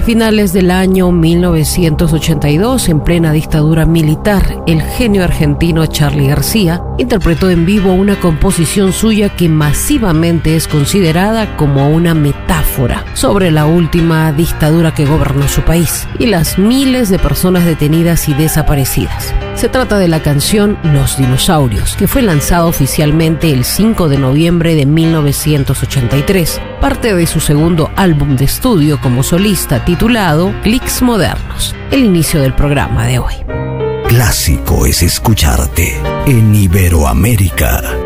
finales del año 1982, en plena dictadura militar, el genio argentino Charly García interpretó en vivo una composición suya que masivamente es considerada como una metáfora sobre la última dictadura que gobernó su país y las miles de personas detenidas y desaparecidas. Se trata de la canción Los Dinosaurios, que fue lanzada oficialmente el 5 de noviembre de 1983, parte de su segundo álbum de estudio como solista titulado Clics Modernos, el inicio del programa de hoy. Clásico es escucharte en Iberoamérica.